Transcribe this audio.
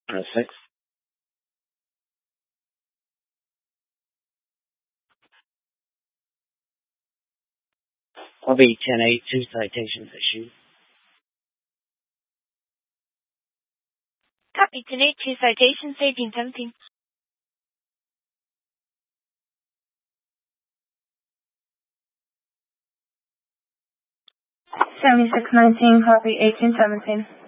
6. I'll be 10-8, 2 citations issued. Copy, 10-8, 2 citations, 18-17. 76-19, copy, 18-17.